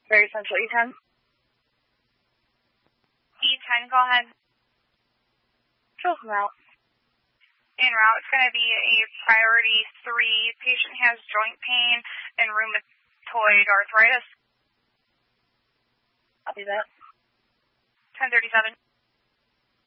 Very Central, E10. E10, go ahead. Show them out. En route, it's going to be a priority 3. Patient has joint pain and rheumatoid arthritis. Copy that. 1037.